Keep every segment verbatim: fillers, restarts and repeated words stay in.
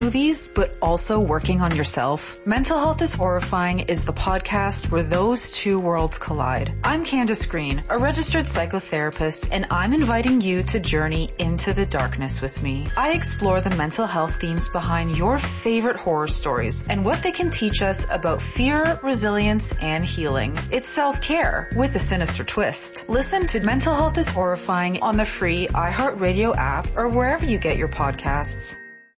movies, but also working on yourself? Mental Health is Horrifying is the podcast where those two worlds collide. I'm Candace Green, a registered psychotherapist, and I'm inviting you to journey into the darkness with me. I explore the mental health themes behind your favorite horror stories and what they can teach us about fear, resilience, and healing. It's self-care with a sinister twist. Listen to Mental Health is Horrifying on the free iHeartRadio app or wherever you get your podcasts.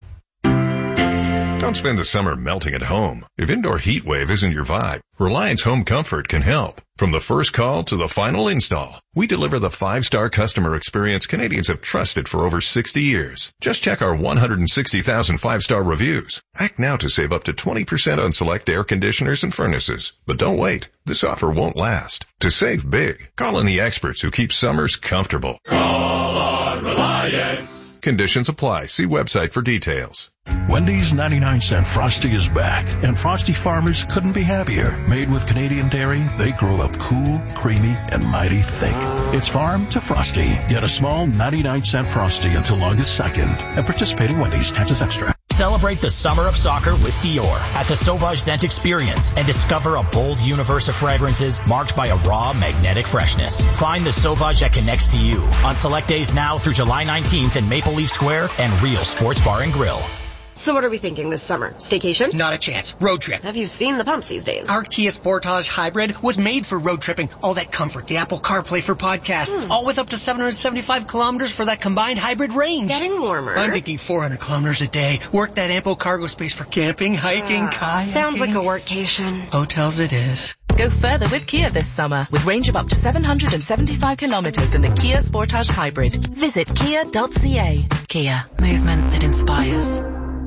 Don't spend the summer melting at home. If indoor heat wave isn't your vibe, Reliance Home Comfort can help. From the first call to the final install, we deliver the five-star customer experience Canadians have trusted for over sixty years. Just check our one hundred sixty thousand five-star reviews. Act now to save up to twenty percent on select air conditioners and furnaces. But don't wait. This offer won't last. To save big, call in the experts who keep summers comfortable. Call on Reliance. Conditions apply. See website for details. Wendy's ninety-nine cent Frosty is back, and Frosty farmers couldn't be happier. Made with Canadian dairy, they grow up cool, creamy, and mighty thick. It's farm to Frosty. Get a small ninety-nine cent Frosty until August second at participating Wendy's. Taxes extra. Celebrate the summer of soccer with Dior at the Sauvage Scent Experience and discover a bold universe of fragrances marked by a raw, magnetic freshness. Find the Sauvage that connects to you on select days now through July nineteenth in Maple Leaf Square and Real Sports Bar and Grill. So what are we thinking this summer? Staycation? Not a chance. Road trip. Have you seen the pumps these days? Our Kia Sportage Hybrid was made for road tripping. All that comfort, the Apple CarPlay for podcasts, hmm. all with up to seven hundred seventy-five kilometers for that combined hybrid range. Getting warmer. I'm thinking four hundred kilometers a day. Work that ample cargo space for camping, hiking, uh, kayaking. Sounds like a workcation. Hotels it is. Go further with Kia this summer with range of up to seven hundred seventy-five kilometers in the Kia Sportage Hybrid. Visit kia dot c a. Kia, movement that inspires.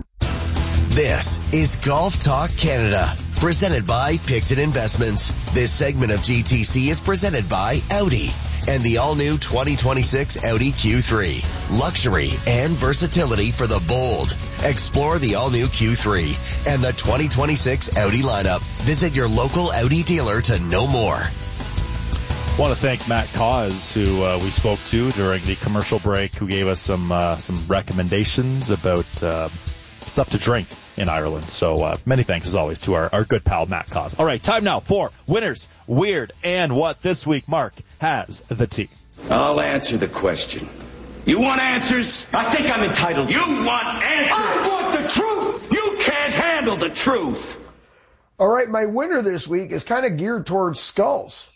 This is Golf Talk Canada, presented by Picton Investments. This segment of G T C is presented by Audi and the all-new twenty twenty-six Audi Q three. Luxury and versatility for the bold. Explore the all-new Q three and the twenty twenty-six Audi lineup. Visit your local Audi dealer to know more. I want to thank Matt Cause, who uh, we spoke to during the commercial break, who gave us some uh, some recommendations about uh, stuff to drink in Ireland. So uh, many thanks, as always, to our, our good pal, Matt Cause. All right, time now for Winners, Weird, and What this week. Mark has the tea. I'll answer the question. You want answers? I think I'm entitled. You want answers? I want the truth. You can't handle the truth. All right, my winner this week is kind of geared towards Skulls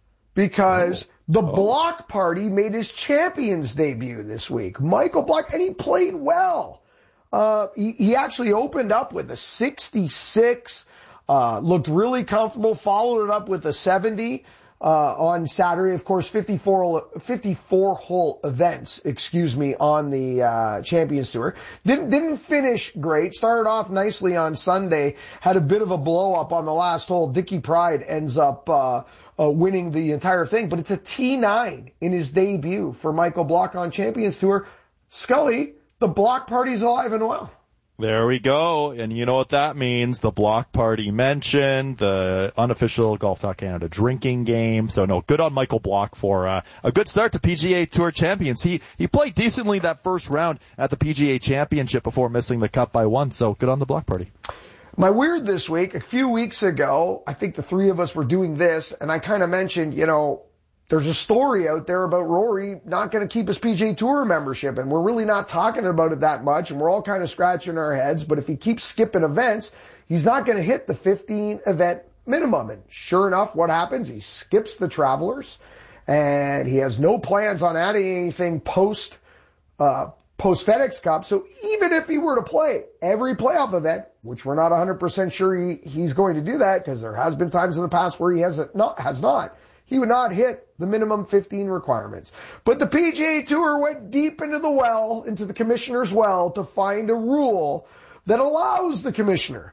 because oh. the oh. Block Party made his Champions debut this week. Michael Block, and he played well. Uh, he, he actually opened up with a sixty-six, uh, looked really comfortable, followed it up with a seventy, uh, on Saturday. Of course, fifty-four, fifty-four hole events, excuse me, on the, uh, Champions Tour. Didn't, didn't finish great. Started off nicely on Sunday, had a bit of a blow up on the last hole. Dickie Pride ends up, uh, Uh, winning the entire thing, but it's a T nine in his debut for Michael Block on Champions Tour. Scully, the Block Party's alive and well. There we go. And you know what that means. The Block Party mentioned, the unofficial Golf Talk Canada drinking game. So no, good on Michael Block for uh, a good start to P G A Tour Champions. He he played decently that first round at the P G A Championship before missing the cut by one. So good on the Block Party. My weird this week, a few weeks ago, I think the three of us were doing this, and I kind of mentioned, you know, there's a story out there about Rory not going to keep his P G A Tour membership, and we're really not talking about it that much, and we're all kind of scratching our heads, but if he keeps skipping events, he's not going to hit the fifteen event minimum. And sure enough, what happens? He skips the Travelers, and he has no plans on adding anything post, uh, post FedEx Cup. So even if he were to play every playoff event, which we're not one hundred percent sure he, he's going to do that, because there has been times in the past where he has not, has not, he would not hit the minimum fifteen requirements. But the P G A Tour went deep into the well, into the commissioner's well, to find a rule that allows the commissioner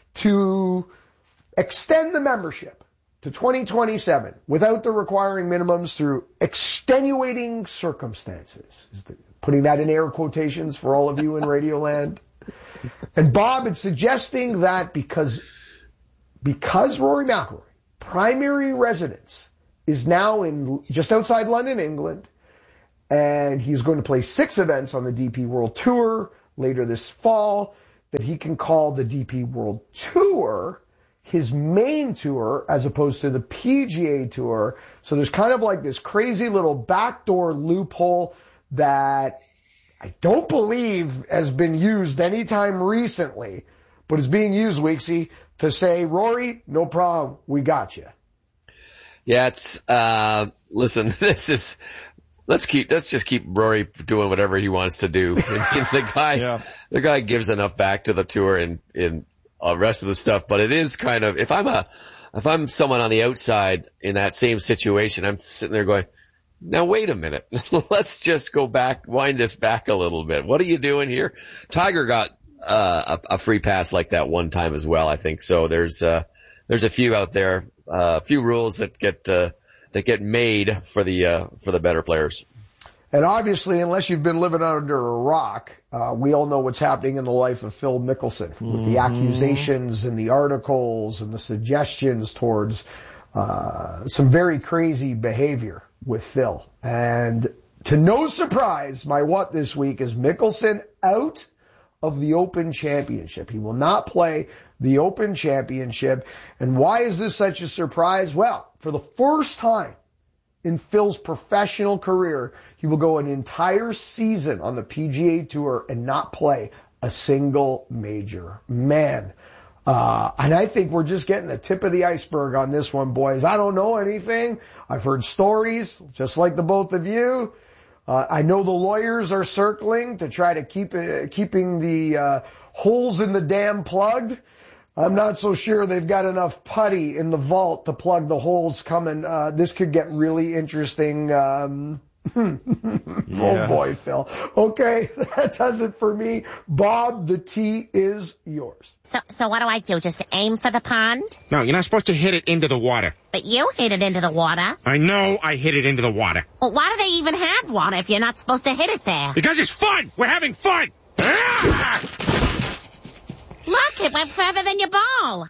to extend the membership to twenty twenty-seven without the requiring minimums through extenuating circumstances. Putting that in air quotations for all of you in Radioland. And Bob is suggesting that because, because Rory McIlroy, primary residence, is now in just outside London, England, and he's going to play six events on the D P World Tour later this fall, that he can call the D P World Tour his main tour as opposed to the P G A Tour. So there's kind of like this crazy little backdoor loophole that I don't believe has been used anytime recently, but is being used, Weeksy, to say, Rory, no problem, we got you. Yeah, it's, uh, listen, this is, let's keep, let's just keep Rory doing whatever he wants to do. I mean, the guy, yeah. the guy gives enough back to the tour and, in uh, rest of the stuff, but it is kind of, if I'm a, if I'm someone on the outside in that same situation, I'm sitting there going, now wait a minute, let's just go back, wind this back a little bit. What are you doing here? Tiger got, uh, a, a free pass like that one time as well, I think. So there's, uh, there's a few out there, uh, a few rules that get, uh, that get made for the, uh, for the better players. And obviously, unless you've been living under a rock, uh, we all know what's happening in the life of Phil Mickelson with mm-hmm. the accusations and the articles and the suggestions towards, uh, some very crazy behavior with Phil. And to no surprise, my what this week is Mickelson out of the Open Championship. He will not play the Open Championship. And why is this such a surprise? Well, for the first time in Phil's professional career, he will go an entire season on the P G A Tour and not play a single major. Man. Uh, and I think we're just getting the tip of the iceberg on this one, boys. I don't know anything. I've heard stories, just like the both of you. Uh, I know the lawyers are circling to try to keep it, keeping the, uh, holes in the dam plugged. I'm not so sure they've got enough putty in the vault to plug the holes coming. Uh, this could get really interesting. Um, yeah. Oh boy, Phil. Okay, that does it for me. Bob, the tee is yours. So, so what do I do? Just aim for the pond? No, you're not supposed to hit it into the water. But you hit it into the water. I know I hit it into the water. Well, why do they even have water if you're not supposed to hit it there? Because it's fun! We're having fun! Ah! Look, it went further than your ball.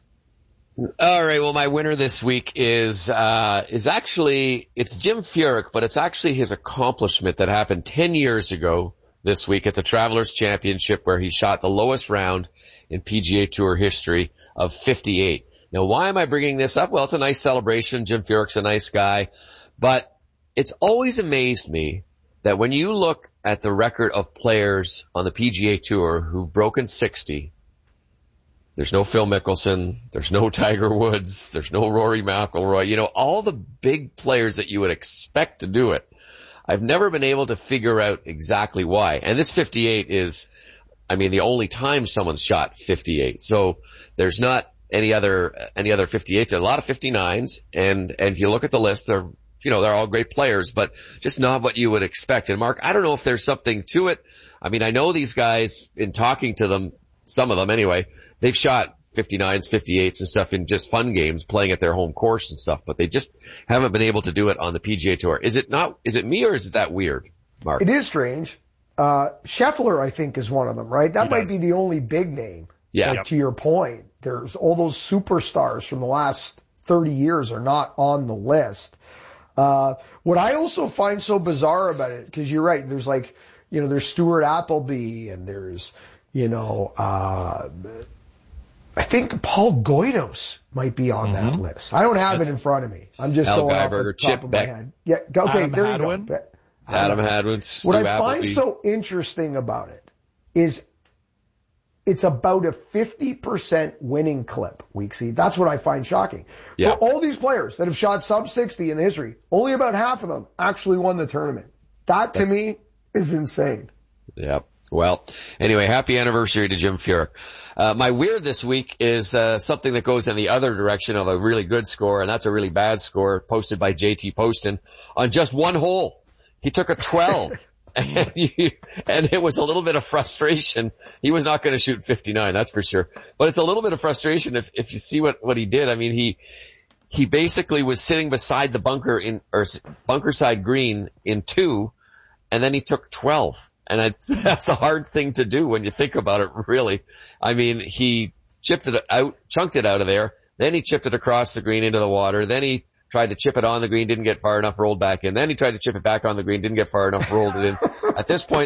All right, well, my winner this week is, uh, is actually, it's Jim Furyk, but it's actually his accomplishment that happened ten years ago this week at the Travelers Championship where he shot the lowest round in P G A Tour history of fifty-eight. Now, why am I bringing this up? Well, it's a nice celebration. Jim Furyk's a nice guy, but it's always amazed me that when you look at the record of players on the P G A Tour who've broken sixty, there's no Phil Mickelson, there's no Tiger Woods, there's no Rory McIlroy, you know, all the big players that you would expect to do it. I've never been able to figure out exactly why. And this fifty-eight is, I mean, the only time someone's shot fifty-eight. So there's not any other, any other fifty-eights. There are a lot of fifty-nines. And, and if you look at the list, they're, you know, they're all great players, but just not what you would expect. And Mark, I don't know if there's something to it. I mean, I know these guys, in talking to them, some of them anyway, they've shot fifty-nines, fifty-eights and stuff in just fun games, playing at their home course and stuff, but they just haven't been able to do it on the P G A Tour. Is it not, is it me or is it that weird, Mark? It is strange. Uh, Scheffler, I think, is one of them, right? That he might does. be the only big name. Yeah. Like, yep. To your point, there's all those superstars from the last thirty years are not on the list. Uh, what I also find so bizarre about it, because you're right, there's like, you know, there's Stuart Appleby and there's, you know, uh, I think Paul Goydos might be on mm-hmm. that list. I don't have it in front of me. I'm just Al going Geiberger, off the top Chip of Beck. my head. Yeah, okay, Adam there Hadwin. you go. Adam Hadwin, Stu What I Appleby. find so interesting about it is it's about a fifty percent winning clip, Weeksy. That's what I find shocking. Yeah. For all these players that have shot sub sixty in the history, only about half of them actually won the tournament. That to That's... me is insane. Yep. Well, anyway, happy anniversary to Jim Furyk. Uh, my weird this week is uh, something that goes in the other direction of a really good score, and that's a really bad score posted by J T Poston on just one hole. He took a twelve, and, you, and it was a little bit of frustration. He was not going to shoot fifty-nine, that's for sure. But it's a little bit of frustration if, if you see what, what he did. I mean, he he basically was sitting beside the bunker in or bunker side green in two, and then he took twelve. And it's, that's a hard thing to do when you think about it, really. I mean, he chipped it out, chunked it out of there. Then he chipped it across the green into the water. Then he tried to chip it on the green, didn't get far enough, rolled back in. Then he tried to chip it back on the green, didn't get far enough, rolled it in. At this point,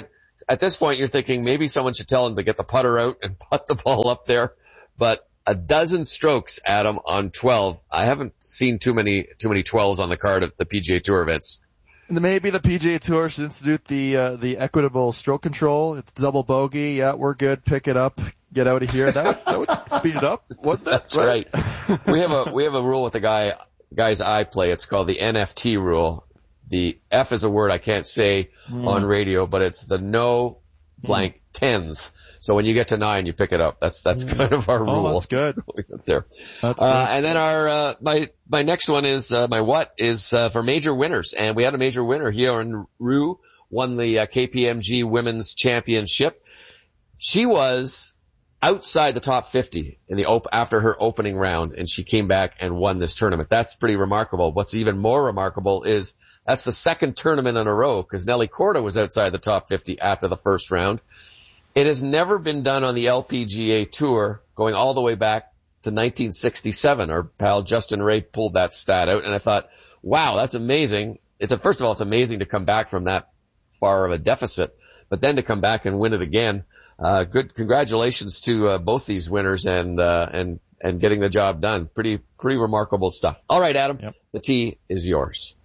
at this point, you're thinking maybe someone should tell him to get the putter out and putt the ball up there. But a dozen strokes, Adam, on twelve. I haven't seen too many too many twelves on the card at the P G A Tour events. Maybe the P G A Tour should institute the uh, the equitable stroke control. It's double bogey. Yeah, we're good. Pick it up. Get out of here. That, that would speed it up, wouldn't it? That's right. right. we have a we have a rule with the guy guys I play. It's called the N F T rule. The F is a word I can't say mm. on radio, but it's the no blank mm. tens. So when you get to nine, you pick it up. That's that's mm. kind of our rule. Oh, that's good. there. That's uh, good. And then our uh, my my next one is uh, my what is uh, for major winners, and we had a major winner here in Rue won the uh, K P M G Women's Championship. She was outside the top fifty in the op- after her opening round, and she came back and won this tournament. That's pretty remarkable. What's even more remarkable is that's the second tournament in a row, because Nelly Korda was outside the top fifty after the first round. It has never been done on the L P G A Tour, going all the way back to nineteen sixty-seven. Our pal Justin Ray pulled that stat out, and I thought, wow, that's amazing. It's a, first of all, it's amazing to come back from that far of a deficit, but then to come back and win it again. Uh, good, congratulations to uh, both these winners and uh, and and getting the job done. Pretty pretty remarkable stuff. All right, Adam, yep. The tee is yours.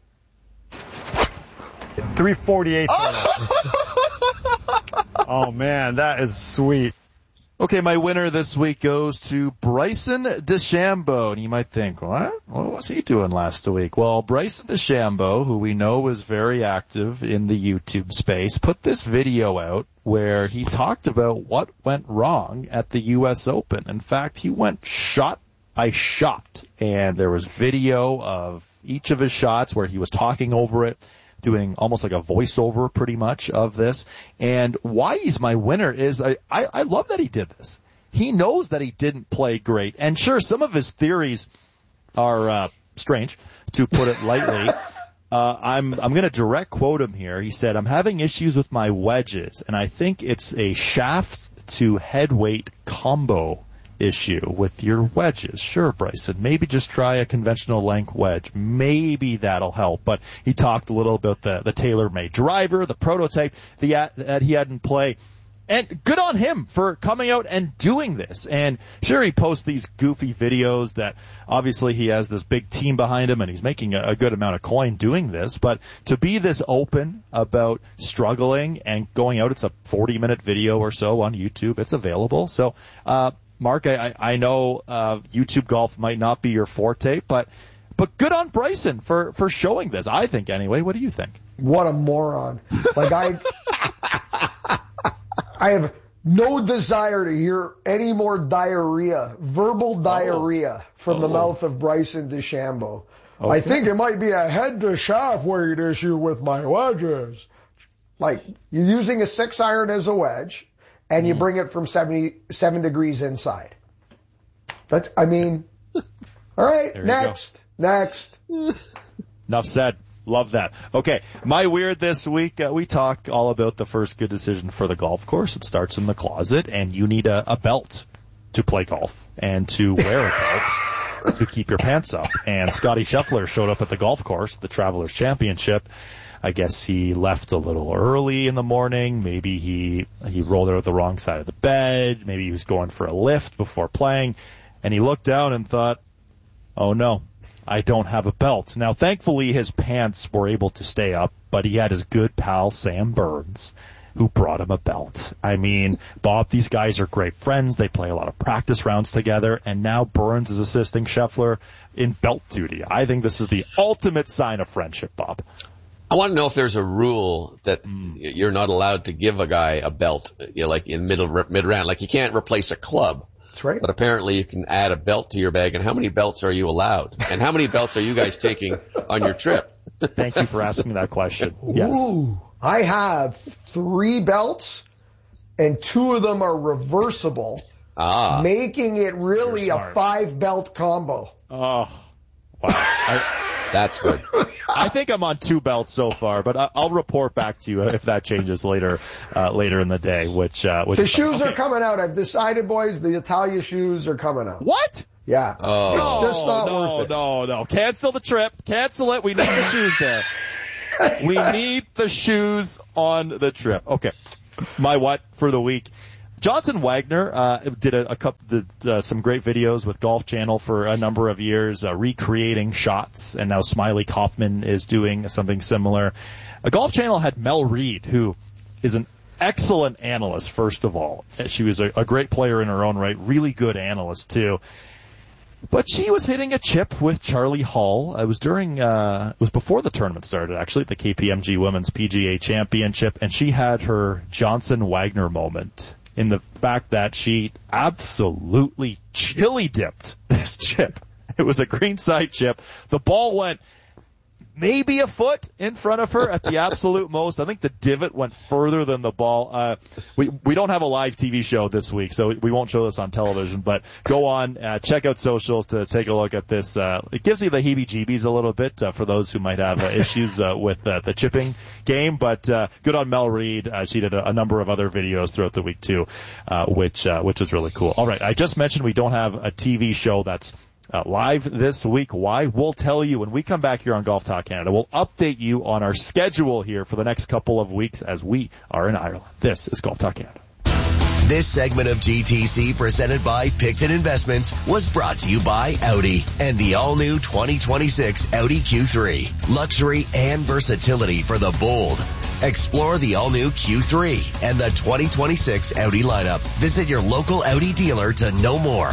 three forty-eight. Oh man, that is sweet. Okay, my winner this week goes to Bryson DeChambeau. And you might think, what? What was he doing last week? Well, Bryson DeChambeau, who we know is very active in the YouTube space, put this video out where he talked about what went wrong at the U S Open. In fact, he went shot by shot, and there was video of each of his shots where he was talking over it, doing almost like a voiceover pretty much of this. And why he's my winner is I, I, I love that he did this. He knows that he didn't play great. And sure, some of his theories are uh, strange, to put it lightly. Uh, I'm, I'm going to direct quote him here. He said, I'm having issues with my wedges, and I think it's a shaft to head weight combo issue with your wedges. Sure, Bryson, maybe just try a conventional length wedge. Maybe that'll help. But he talked a little about the, the tailor-made driver, the prototype the, that he had in play. And good on him for coming out and doing this. And sure, he posts these goofy videos that obviously he has this big team behind him and he's making a, a good amount of coin doing this. But to be this open about struggling and going out, it's a forty minute video or so on YouTube. It's available. So, uh, Mark, I, I know uh, YouTube golf might not be your forte, but but good on Bryson for, for showing this, I think, anyway. What do you think? What a moron. Like, I I have no desire to hear any more diarrhea, verbal diarrhea oh. from oh. the mouth of Bryson DeChambeau. Okay. I think it might be a head-to-shaft weight issue with my wedges. Like, you're using a six iron as a wedge, and you bring it from seventy-seven degrees inside. That's, I mean, all right, next, next. Enough said. Love that. Okay, my weird this week, uh, we talk all about the first good decision for the golf course. It starts in the closet, and you need a, a belt to play golf and to wear a belt to keep your pants up. And Scotty Scheffler showed up at the golf course, the Travelers Championship. I guess he left a little early in the morning. Maybe he he rolled out of the wrong side of the bed. Maybe he was going for a lift before playing. And he looked down and thought, oh no, I don't have a belt. Now, thankfully, his pants were able to stay up, but he had his good pal, Sam Burns, who brought him a belt. I mean, Bob, these guys are great friends. They play a lot of practice rounds together, and now Burns is assisting Scheffler in belt duty. I think this is the ultimate sign of friendship, Bob. I want to know if there's a rule that mm. you're not allowed to give a guy a belt, you know, like in middle mid round. Like you can't replace a club. That's right. But apparently you can add a belt to your bag. And how many belts are you allowed? And how many belts are you guys taking on your trip? Thank you for asking that question. Yes. Ooh, I have three belts, and two of them are reversible, ah, making it really a five belt combo. Oh, wow. I, That's good. I think I'm on two belts so far, but I'll report back to you if that changes later, uh, later in the day. Which, uh, which the shoes okay. are coming out. I've decided, boys. The Italia shoes are coming out. What? Yeah. Oh. It's just not no, worth it. No, no, no. Cancel the trip. Cancel it. We need the shoes there. We need the shoes on the trip. Okay. my what for the week. Johnson Wagner uh, did a, a couple, did, uh, some great videos with Golf Channel for a number of years, uh, recreating shots, and now Smiley Kaufman is doing something similar. Uh, Golf Channel had Mel Reid, who is an excellent analyst, first of all. She was a, a great player in her own right, really good analyst, too. But she was hitting a chip with Charlie Hall. It was during, uh, it was before the tournament started, actually, the K P M G Women's P G A Championship, and she had her Johnson Wagner moment in the fact that she absolutely chili dipped this chip. It was a greenside chip. The ball went maybe a foot in front of her at the absolute most. I think the divot went further than the ball. Uh, we, we don't have a live T V show this week, so we won't show this on television, but go on, uh, check out socials to take a look at this. Uh, it gives you the heebie-jeebies a little bit, uh, for those who might have uh, issues, uh, with, uh, the chipping game, but, uh, good on Mel Reid. Uh, she did a, a number of other videos throughout the week too, uh, which, uh, which was really cool. All right. I just mentioned we don't have a T V show that's Uh, live this week. Why? We'll tell you when we come back here on Golf Talk Canada. We'll update you on our schedule here for the next couple of weeks as we are in Ireland. This is Golf Talk Canada. This segment of G T C presented by Picton Investments was brought to you by Audi and the all-new twenty twenty-six Audi Q three. Luxury and versatility for the bold. Explore the all-new Q three and the twenty twenty-six Audi lineup. Visit your local Audi dealer to know more.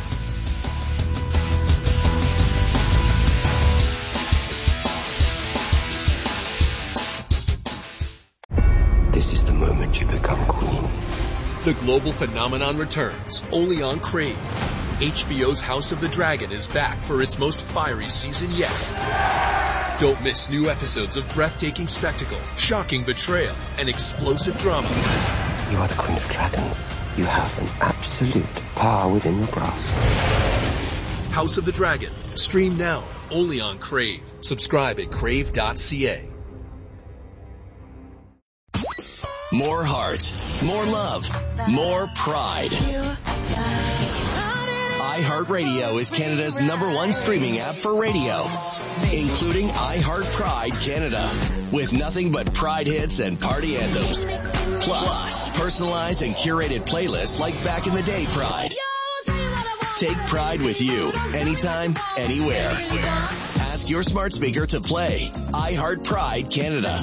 This is the moment you become queen. The global phenomenon returns, only on Crave. H B O's House of the Dragon is back for its most fiery season yet. Don't miss new episodes of breathtaking spectacle, shocking betrayal, and explosive drama. You are the Queen of Dragons. You have an absolute power within your grasp. House of the Dragon. Stream now, only on Crave. Subscribe at crave dot c a. More heart, more love, more pride. iHeartRadio is Canada's number one streaming app for radio, including iHeart Pride Canada, with nothing but Pride hits and party anthems. Plus, personalized and curated playlists like Back in the Day Pride. Take Pride with you, anytime, anywhere. Ask your smart speaker to play iHeart Pride Canada.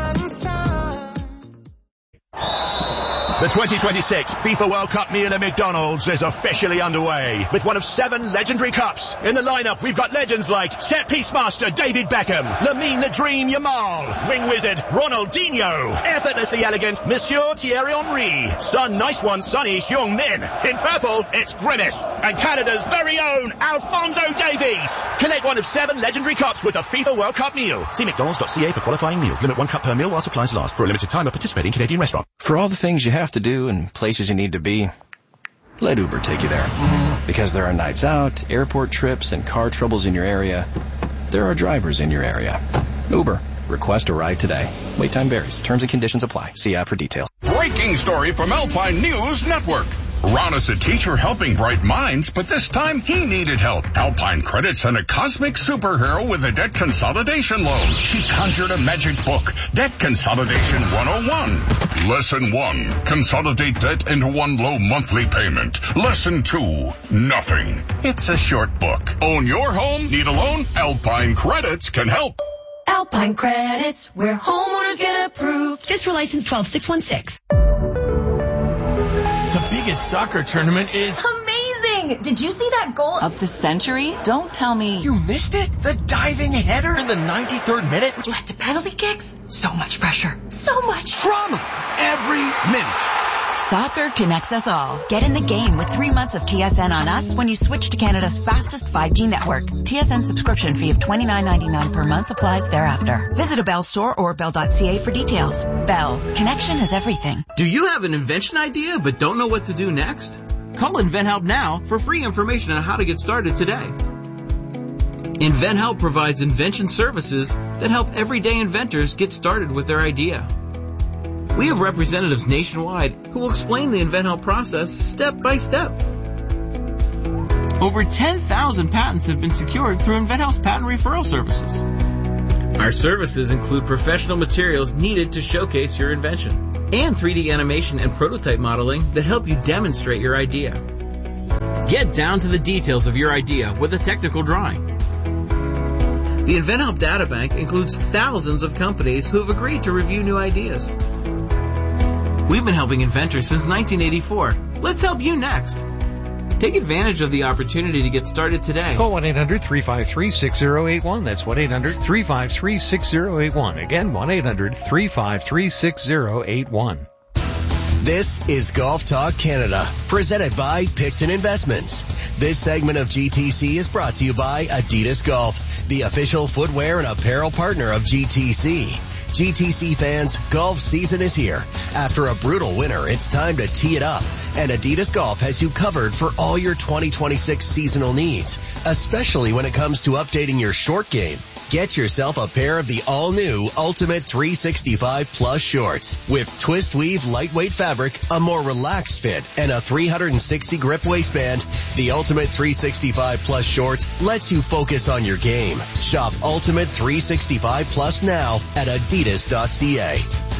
The twenty twenty-six FIFA World Cup meal at McDonald's is officially underway with one of seven legendary cups. In the lineup, we've got legends like set piece master David Beckham, Lamine the Dream Yamal, wing wizard Ronaldinho, effortlessly elegant Monsieur Thierry Henry, Sun Nice One Sonny Heung-min. In purple, it's Grimace, and Canada's very own Alphonso Davies. Collect one of seven legendary cups with a FIFA World Cup meal. See mcdonalds dot c a for qualifying meals. Limit one cup per meal while supplies last. For a limited time at participating Canadian restaurant. For all the things you have to do and places you need to be, let Uber take you there. Because there are nights out, airport trips, and car troubles in your area, there are drivers in your area. Uber. Request a ride today. Wait time varies. Terms and conditions apply. See app for details. Breaking story from Alpine News Network. Ron is a teacher helping bright minds, but this time he needed help. Alpine Credit sent a cosmic superhero with a debt consolidation loan. She conjured a magic book, Debt Consolidation one oh one. Lesson one, consolidate debt into one low monthly payment. Lesson two, nothing. It's a short book. Own your home? Need a loan? Alpine Credits can help. Alpine Credits, where homeowners get approved. FISRA license twelve six one six. The biggest soccer tournament is amazing! Did you see that goal of the century? Don't tell me. You missed it? The diving header in the ninety-third minute, which led to penalty kicks? So much pressure. So much drama. Every minute. Soccer connects us all. Get in the game with three months of T S N on us when you switch to Canada's fastest five G network. T S N subscription fee of twenty-nine ninety-nine per month applies thereafter. Visit a Bell store or bell dot c a for details. Bell. Connection is everything. Do you have an invention idea but don't know what to do next? Call InventHelp now for free information on how to get started today. InventHelp provides invention services that help everyday inventors get started with their idea. We have representatives nationwide who will explain the InventHelp process step by step. Over ten thousand patents have been secured through InventHelp's patent referral services. Our services include professional materials needed to showcase your invention. and three D animation and prototype modeling that help you demonstrate your idea. Get down to the details of your idea with a technical drawing. The InventHelp Databank includes thousands of companies who have agreed to review new ideas. We've been helping inventors since nineteen eighty-four. Let's help you next. Take advantage of the opportunity to get started today. Call one eight hundred three five three six zero eight one. That's one eight hundred three five three six zero eight one. Again, one eight hundred three five three six zero eight one. This is Golf Talk Canada, presented by Picton Investments. This segment of G T C is brought to you by Adidas Golf, the official footwear and apparel partner of G T C. G T C fans, golf season is here. After a brutal winter, it's time to tee it up. And Adidas Golf has you covered for all your twenty twenty-six seasonal needs, especially when it comes to updating your short game. Get yourself a pair of the all-new Ultimate three sixty-five Plus shorts with twist weave lightweight fabric, a more relaxed fit, and a three sixty grip waistband. The Ultimate three sixty-five Plus shorts lets you focus on your game. Shop Ultimate three sixty-five Plus now at adidas dot c a.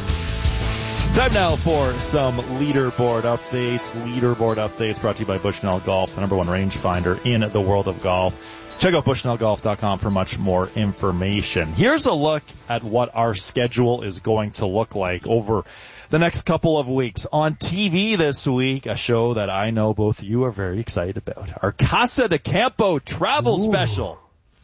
Time now for some leaderboard updates. Leaderboard updates brought to you by Bushnell Golf, the number one rangefinder in the world of golf. Check out bushnell golf dot com for much more information. Here's a look at what our schedule is going to look like over the next couple of weeks. On T V this week, a show that I know both of you are very excited about. Our Casa de Campo travel Ooh. special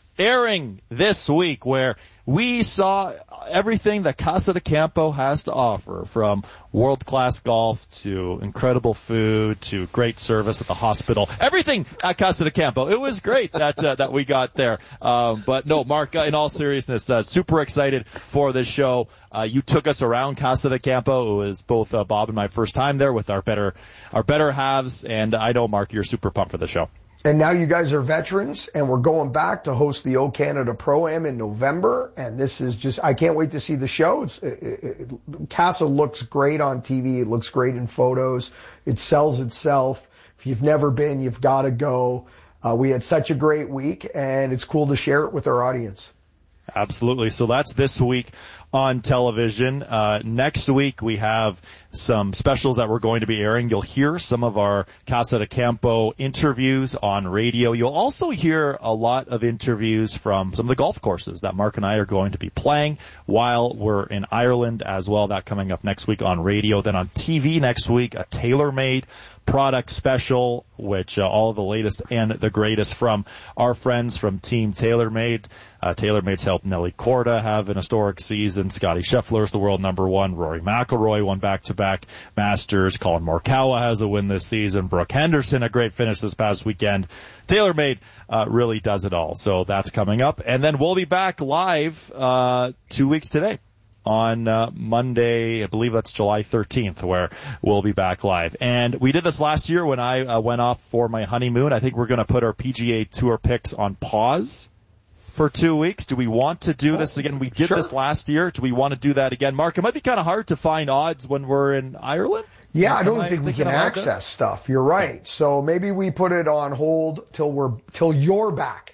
airing this week, where we saw everything that Casa de Campo has to offer, from world-class golf to incredible food to great service at the hospital. Everything at Casa de Campo. It was great that uh, that we got there. Um, but no, Mark, uh, in all seriousness, uh, super excited for this show. Uh, you took us around Casa de Campo. It was both uh, Bob and my first time there with our better our better halves, and I know, Mark, you're super pumped for the show. And now you guys are veterans, and we're going back to host the O Canada Pro-Am in November. And this is just, I can't wait to see the show. It's, it, it, it, Casa looks great on T V. It looks great in photos. It sells itself. If you've never been, you've got to go. Uh, we had such a great week, and it's cool to share it with our audience. Absolutely. So that's this week on television. Uh, next week we have some specials that we're going to be airing. You'll hear some of our Casa de Campo interviews on radio. You'll also hear a lot of interviews from some of the golf courses that Mark and I are going to be playing while we're in Ireland as well. That coming up next week on radio. Then on T V next week, a TaylorMade product special, which uh, all the latest and the greatest from our friends from Team TaylorMade. Uh, TaylorMade's helped Nelly Korda have an historic season. Scotty Scheffler's the world number one. Rory McIlroy won back-to-back Masters. Colin Morikawa has a win this season. Brooke Henderson, a great finish this past weekend. TaylorMade uh, really does it all. So that's coming up. And then we'll be back live uh, two weeks today. On uh, Monday, I believe that's July thirteenth, where we'll be back live. And we did this last year when I uh, went off for my honeymoon. I think we're going to put our P G A Tour picks on pause for two weeks. Do we want to do this again? We did sure. this last year. Do we want to do that again? Mark, it might be kind of hard to find odds when we're in Ireland. Yeah, I don't think we can access stuff. You're right. So maybe we put it on hold till we're till you're back.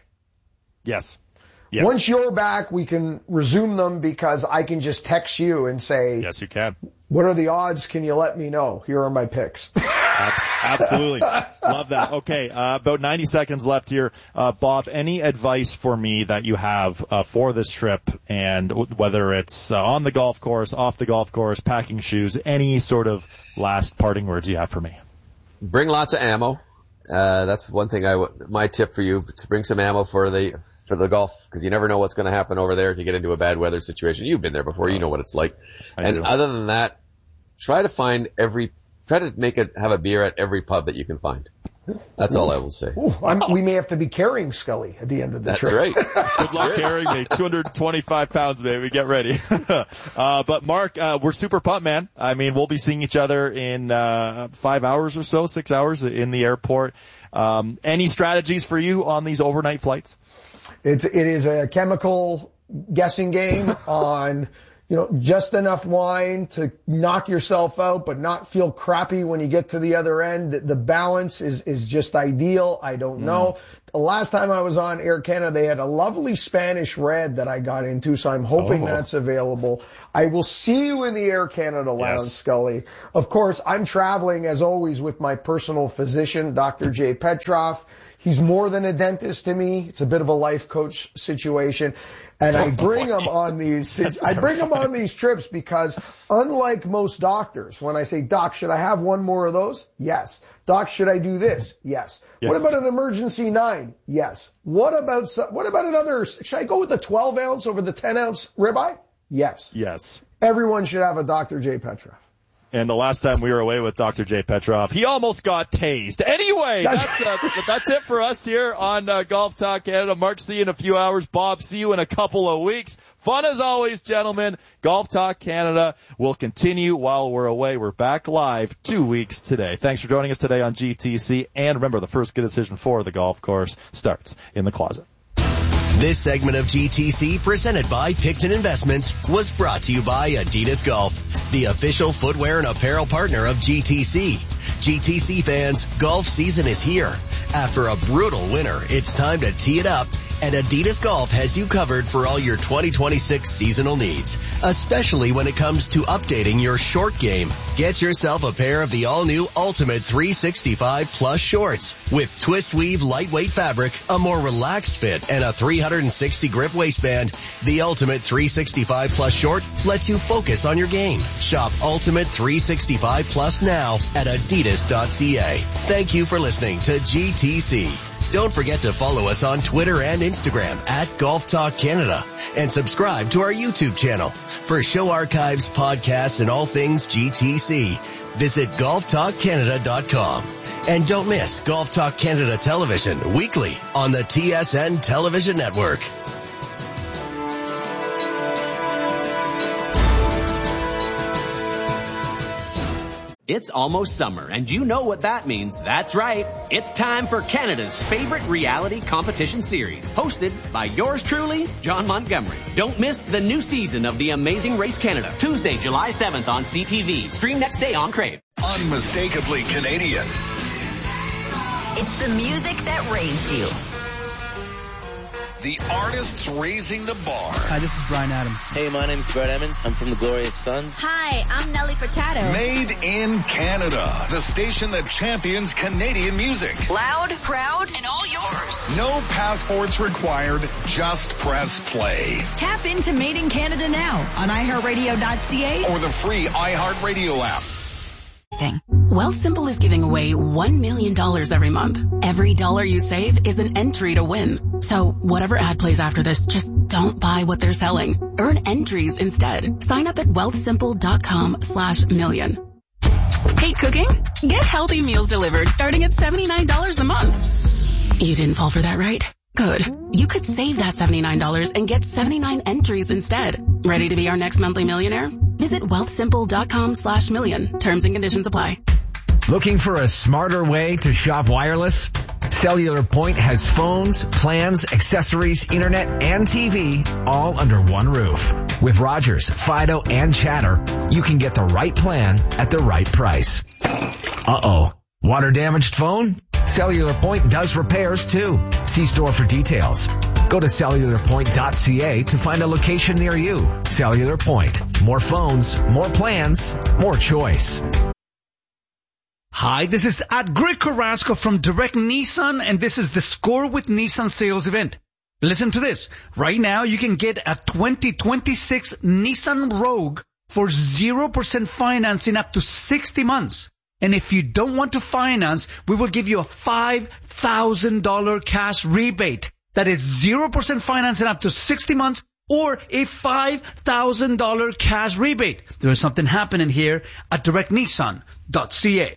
Yes. Yes. Once you're back, we can resume them, because I can just text you and say, yes, you can. What are the odds? Can you let me know? Here are my picks. Absolutely. Love that. Okay, uh, about ninety seconds left here. Uh, Bob, any advice for me that you have uh, for this trip, and whether it's uh, on the golf course, off the golf course, packing shoes, any sort of last parting words you have for me? Bring lots of ammo. Uh, that's one thing I w- my tip for you, to bring some ammo for the for the golf, because you never know what's going to happen over there if you get into a bad weather situation. You've been there before, you know what it's like. I and do. Other than that, try to find every, try to make it, have a beer at every pub that you can find. That's Ooh. all I will say. Ooh, I'm, we may have to be carrying Scully at the end of the That's trip. That's right. Good luck carrying me. two hundred twenty-five pounds, baby. Get ready. uh, but Mark, uh, we're super pumped, man. I mean, we'll be seeing each other in, uh, five hours or so, six hours in the airport. Um, any strategies for you on these overnight flights? It's, it is a chemical guessing game on, you know, just enough wine to knock yourself out, but not feel crappy when you get to the other end. The, the balance is, is just ideal. I don't know. the last time I was on Air Canada, they had a lovely Spanish red that I got into, so I'm hoping Oh. that's available. I will see you in the Air Canada Lounge, Yes. Scully. Of course, I'm traveling, as always, with my personal physician, Doctor Jay Petroff. He's more than a dentist to me. It's a bit of a life coach situation. And I bring him on these, I bring him on these trips because unlike most doctors, when I say, Doc, should I have one more of those? Yes. Doc, should I do this? Yes. Yes. What about an emergency nine? Yes. What about, some- what about another, should I go with the twelve ounce over the ten ounce ribeye? Yes. Yes. Everyone should have a Doctor Jay Petroff. And the last time we were away with Doctor Jay Petroff, he almost got tased. Anyway, that's, uh, that's it for us here on uh, Golf Talk Canada. Mark, see you in a few hours. Bob, see you in a couple of weeks. Fun as always, gentlemen. Golf Talk Canada will continue while we're away. We're back live two weeks today. Thanks for joining us today on G T C. And remember, the first good decision for the golf course starts in the closet. This segment of G T C, presented by Picton Investments, was brought to you by Adidas Golf, the official footwear and apparel partner of G T C. G T C fans, golf season is here. After a brutal winter, it's time to tee it up, and Adidas Golf has you covered for all your twenty twenty-six seasonal needs, especially when it comes to updating your short game. Get yourself a pair of the all-new Ultimate three sixty-five Plus shorts with twist weave lightweight fabric, a more relaxed fit, and a three sixty grip waistband. The Ultimate three sixty-five Plus short lets you focus on your game. Shop Ultimate three sixty-five Plus now at adidas dot c a. Thank you for listening to G T C. Don't forget to follow us on Twitter and Instagram at Golf Talk Canada, and subscribe to our YouTube channel. For show archives, podcasts, and all things G T C, visit golf talk canada dot com. And don't miss Golf Talk Canada Television weekly on the T S N Television Network. It's almost summer, and you know what that means. That's right. It's time for Canada's favorite reality competition series, hosted by yours truly, John Montgomery. Don't miss the new season of The Amazing Race Canada, Tuesday, July seventh on C T V. Stream next day on Crave. Unmistakably Canadian. It's the music that raised you. The artists raising the bar. Hi, this is Brian Adams. Hey, my name's Brett Emmons. I'm from the Glorious Sons. Hi, I'm Nelly Furtado. Made in Canada. The station that champions Canadian music. Loud, proud, and all yours. No passports required. Just press play. Tap into Made in Canada now on i heart radio dot c a Or the free iHeartRadio app. Thing. Wealthsimple is giving away one million dollars every month. Every dollar you save is an entry to win. So whatever ad plays after this, just don't buy what they're selling. Earn entries instead. Sign up at wealthsimple.com slash million. Hate cooking? Get healthy meals delivered starting at seventy-nine dollars a month. You didn't fall for that, right? Good. You could save that seventy-nine dollars and get seventy-nine entries instead. Ready to be our next monthly millionaire? Visit wealthsimple.com slash million. Terms and conditions apply. Looking for a smarter way to shop wireless? Cellular Point has phones, plans, accessories, internet, and T V all under one roof. With Rogers, Fido, and Chatter, you can get the right plan at the right price. Uh-oh. Water damaged phone? Cellular Point does repairs too. See store for details. Go to cellular point dot c a to find a location near you. Cellular Point. More phones, more plans, more choice. Hi, this is at Greg Carrasco from Direct Nissan, and this is the Score with Nissan sales event. Listen to this. Right now, you can get a twenty twenty-six Nissan Rogue for zero percent financing up to sixty months. And if you don't want to finance, we will give you a five thousand dollars cash rebate. That is zero percent financing up to sixty months or a five thousand dollars cash rebate. There is something happening here at direct nissan dot c a.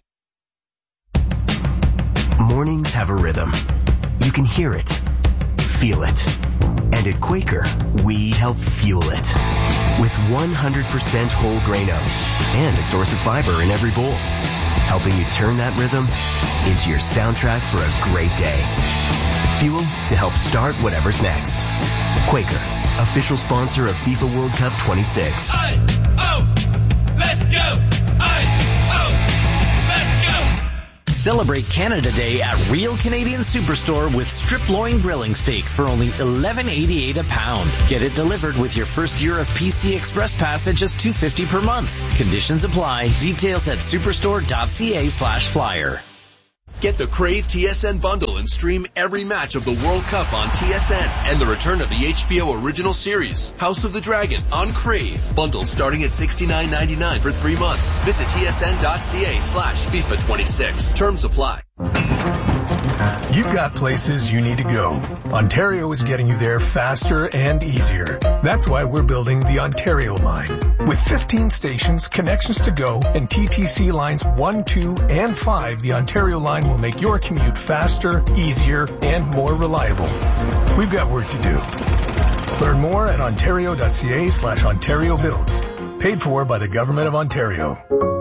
Mornings have a rhythm. You can hear it, feel it. And at Quaker, we help fuel it. With one hundred percent whole grain oats and a source of fiber in every bowl. Helping you turn that rhythm into your soundtrack for a great day. Fuel to help start whatever's next. Quaker, official sponsor of FIFA World Cup twenty-six. I, oh, let's go! I, oh, let's go! Celebrate Canada Day at Real Canadian Superstore with strip loin grilling steak for only eleven eighty-eight a pound. Get it delivered with your first year of P C Express Pass at just two fifty per month. Conditions apply. Details at superstore.ca slash flyer. Get the Crave T S N bundle and stream every match of the World Cup on T S N and the return of the H B O original series, House of the Dragon, on Crave. Bundles starting at sixty-nine ninety-nine for three months. Visit tsn.ca slash FIFA twenty-six. Terms apply. You've got places you need to go. Ontario is getting you there faster and easier. That's why we're building the Ontario line. With fifteen stations, connections to go, and T T C lines one, two, and five, the Ontario line will make your commute faster, easier, and more reliable. We've got work to do. Learn more at ontario.ca slash Ontario Builds. Paid for by the Government of Ontario.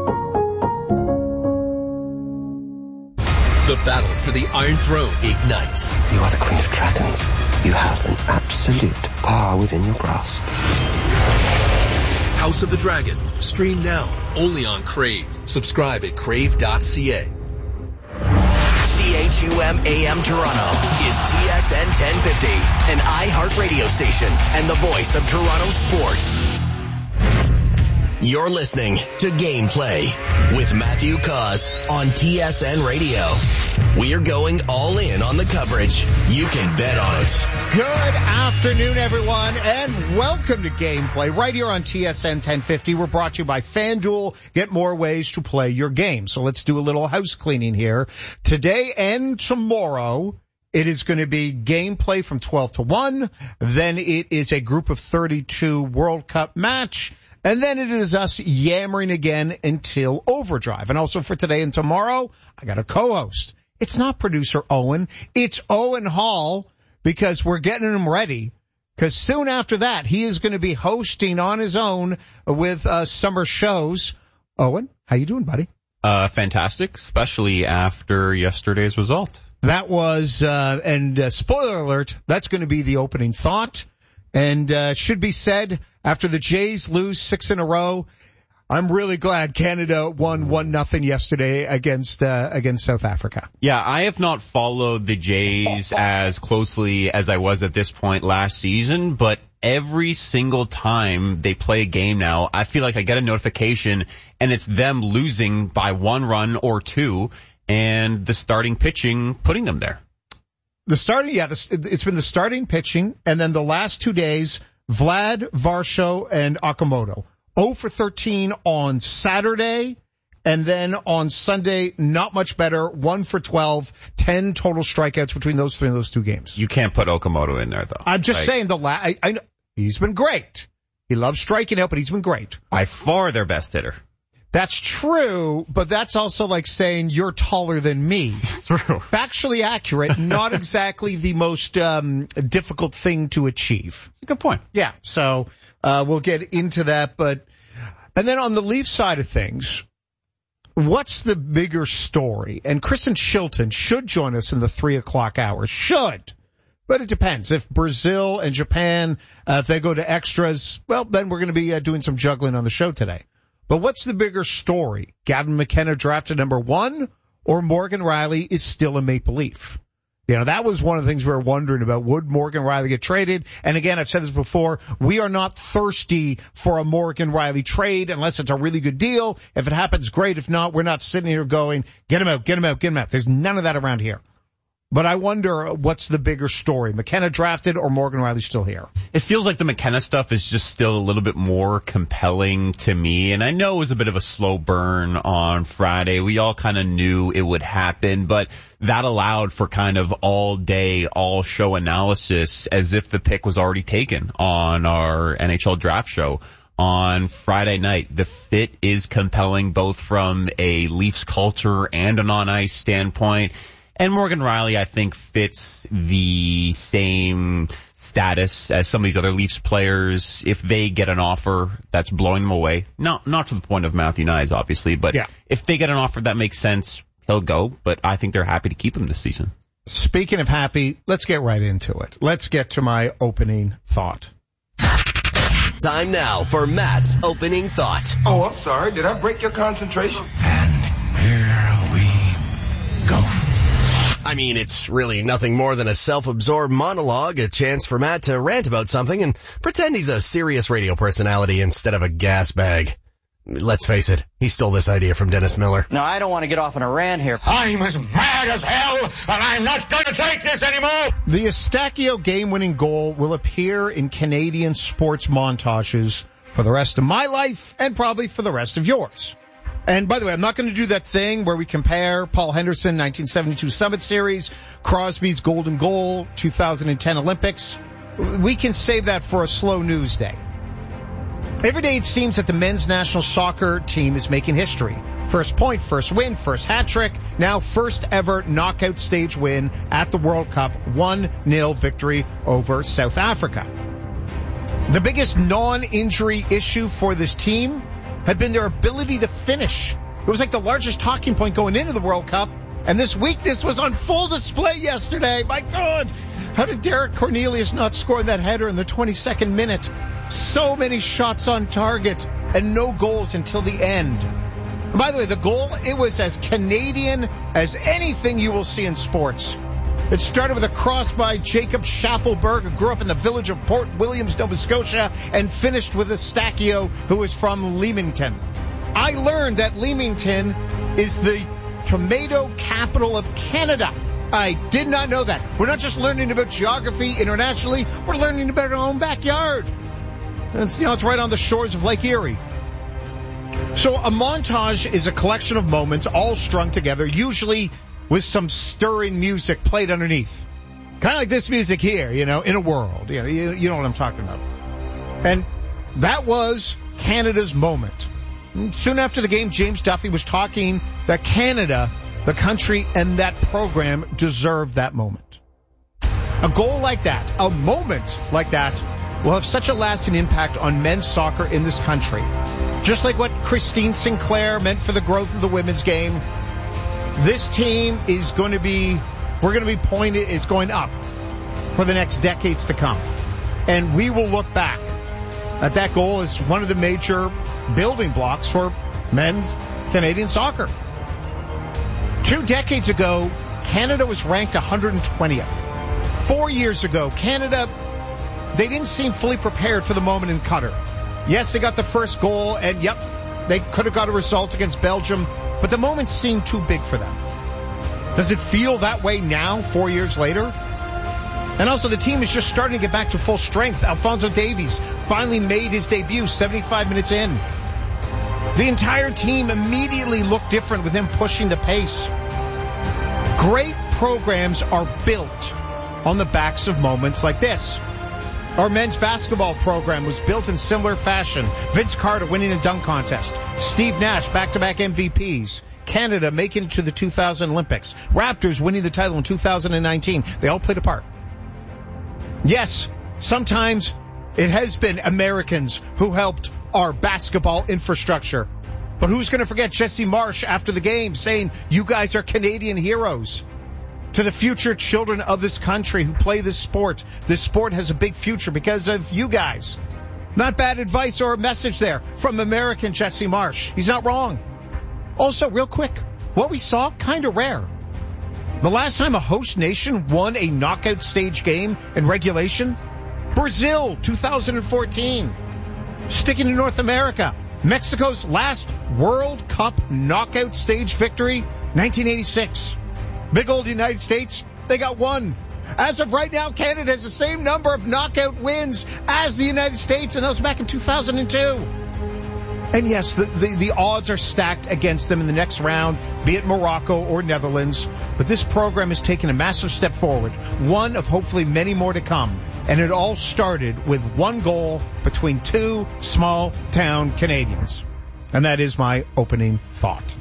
The battle for the Iron Throne ignites. You are the Queen of Dragons. You have an absolute power within your grasp. House of the Dragon. Stream now. Only on Crave. Subscribe at crave.ca. C H U M A M Toronto is T S N ten fifty, an iHeart radio station and the voice of Toronto sports. You're listening to Gameplay with Matthew Cause on T S N Radio. We're going all in on the coverage. You can bet on it. Good afternoon, everyone, and welcome to Gameplay right here on T S N ten fifty. We're brought to you by FanDuel. Get more ways to play your game. So let's do a little house cleaning here. Today and tomorrow, it is going to be Gameplay from twelve to one. Then it is a group of thirty-two World Cup match. And then it is us yammering again until overdrive. And also for today and tomorrow, I got a co-host. It's not producer Owen. It's Owen Hall, because we're getting him ready. Because soon after that, he is going to be hosting on his own with uh, summer shows. Owen, how you doing, buddy? Uh, fantastic, especially after yesterday's result. That was, uh, and uh, spoiler alert, that's going to be the opening thought. And uh, it should be said, after the Jays lose six in a row, I'm really glad Canada won one nothing yesterday against uh, against South Africa. Yeah, I have not followed the Jays as closely as I was at this point last season, but every single time they play a game now, I feel like I get a notification and it's them losing by one run or two, and the starting pitching putting them there. The starting, yeah, it's been the starting pitching, and then the last two days, Vlad, Varsho, and Okamoto. oh for thirteen on Saturday, and then on Sunday, not much better, one for twelve, ten total strikeouts between those three and those two games. You can't put Okamoto in there, though. I'm just like, saying, the la- I, I, he's been great. He loves striking out, but he's been great. By far their best hitter. That's true, but that's also like saying you're taller than me. It's true. Factually accurate, not exactly the most um difficult thing to achieve. Good point. Yeah, so uh we'll get into that, but and then on the Leaf side of things, what's the bigger story? And Kristen Shilton should join us in the three o'clock hour. Should. But it depends. If Brazil and Japan, uh, if they go to extras, well, then we're going to be uh, doing some juggling on the show today. But what's the bigger story? Gavin McKenna drafted number one, or Morgan Rielly is still a Maple Leaf? You know, that was one of the things we were wondering about. Would Morgan Rielly get traded? And again, I've said this before, we are not thirsty for a Morgan Rielly trade unless it's a really good deal. If it happens, great. If not, we're not sitting here going, get him out, get him out, get him out. There's none of that around here. But I wonder what's the bigger story, McKenna drafted or Morgan Rielly still here? It feels like the McKenna stuff is just still a little bit more compelling to me. And I know it was a bit of a slow burn on Friday. We all kind of knew it would happen, but that allowed for kind of all day, all show analysis as if the pick was already taken on our N H L draft show on Friday night. The fit is compelling both from a Leafs culture and an on-ice standpoint. And Morgan Rielly, I think, fits the same status as some of these other Leafs players. If they get an offer that's blowing them away, not not to the point of Matthew Knies, obviously, but yeah. If they get an offer that makes sense, he'll go. But I think they're happy to keep him this season. Speaking of happy, let's get right into it. Let's get to my opening thought. Time now for Matt's opening thought. Oh, I'm sorry. Did I break your concentration? And here we I mean, it's really nothing more than a self-absorbed monologue, a chance for Matt to rant about something and pretend he's a serious radio personality instead of a gas bag. Let's face it, he stole this idea from Dennis Miller. No, I don't want to get off on a rant here. I'm as mad as hell, and I'm not going to take this anymore. The Eustáquio game-winning goal will appear in Canadian sports montages for the rest of my life and probably for the rest of yours. And by the way, I'm not going to do that thing where we compare Paul Henderson, nineteen seventy-two Summit Series, Crosby's golden goal, two thousand ten Olympics. We can save that for a slow news day. Every day it seems that the men's national soccer team is making history. First point, first win, first hat trick, now first ever knockout stage win at the World Cup, one nil victory over South Africa. The biggest non-injury issue for this team had been their ability to finish. It was like the largest talking point going into the World Cup, and this weakness was on full display yesterday. My God, how did Derek Cornelius not score that header in the twenty-second minute? So many shots on target and no goals until the end. And by the way, the goal, it was as Canadian as anything you will see in sports. It started with a cross by Jacob Schaffelberg, who grew up in the village of Port Williams, Nova Scotia, and finished with Eustáquio, who is from Leamington. I learned that Leamington is the tomato capital of Canada. I did not know that. We're not just learning about geography internationally, we're learning about our own backyard. It's, you know, it's right on the shores of Lake Erie. So a montage is a collection of moments all strung together, usually with some stirring music played underneath. Kind of like this music here, you know, In a World. You know, you, you know what I'm talking about. And that was Canada's moment. And soon after the game, James Duffy was talking that Canada, the country, and that program deserved that moment. A goal like that, a moment like that, will have such a lasting impact on men's soccer in this country. Just like what Christine Sinclair meant for the growth of the women's game, this team is going to be, we're going to be pointed, it's going up for the next decades to come. And we will look back at that goal as one of the major building blocks for men's Canadian soccer. Two decades ago, Canada was ranked one hundred twentieth. Four years ago, Canada, they didn't seem fully prepared for the moment in Qatar. Yes, they got the first goal, and yep, they could have got a result against Belgium, but the moment seemed too big for them. Does it feel that way now, four years later? And also, the team is just starting to get back to full strength. Alphonso Davies finally made his debut seventy-five minutes in. The entire team immediately looked different with him pushing the pace. Great programs are built on the backs of moments like this. Our men's basketball program was built in similar fashion. Vince Carter winning a dunk contest. Steve Nash, back-to-back M V Ps. Canada making it to the two thousand Olympics. Raptors winning the title in two thousand nineteen. They all played a part. Yes, sometimes it has been Americans who helped our basketball infrastructure. But who's going to forget Jesse Marsh after the game saying, you guys are Canadian heroes? To the future children of this country who play this sport, this sport has a big future because of you guys. Not bad advice or a message there from American Jesse Marsh. He's not wrong. Also, real quick, what we saw, kind of rare. The last time a host nation won a knockout stage game in regulation, Brazil, two thousand fourteen. Sticking to North America, Mexico's last World Cup knockout stage victory, nineteen eighty-six. Big old United States, they got one. As of right now, Canada has the same number of knockout wins as the United States, and that was back in two thousand two. And yes, the, the, the odds are stacked against them in the next round, be it Morocco or Netherlands. But this program has taken a massive step forward, one of hopefully many more to come. And it all started with one goal between two small-town Canadians. And that is my opening thought.